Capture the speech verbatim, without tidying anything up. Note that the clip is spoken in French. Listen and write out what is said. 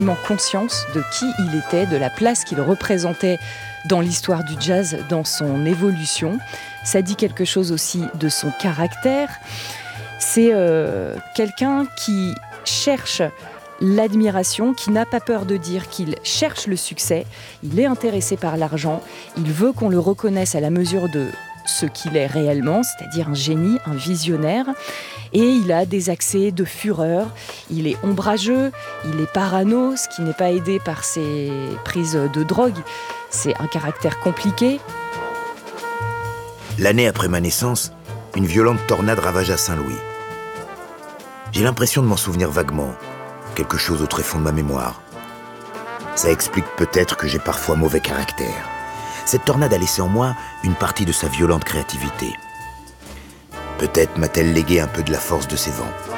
conscience de qui il était, de la place qu'il représentait dans l'histoire du jazz, dans son évolution. Ça dit quelque chose aussi de son caractère. C'est euh, quelqu'un qui cherche l'admiration, qui n'a pas peur de dire qu'il cherche le succès. Il est intéressé par l'argent. Il veut qu'on le reconnaisse à la mesure de ce qu'il est réellement, c'est-à-dire un génie, un visionnaire. Et il a des accès de fureur, il est ombrageux, il est parano, ce qui n'est pas aidé par ses prises de drogue. C'est un caractère compliqué. L'année après ma naissance, une violente tornade ravagea Saint-Louis. J'ai l'impression de m'en souvenir vaguement, quelque chose au tréfonds de ma mémoire. Ça explique peut-être que j'ai parfois mauvais caractère. Cette tornade a laissé en moi une partie de sa violente créativité. Peut-être m'a-t-elle légué un peu de la force de ses vents.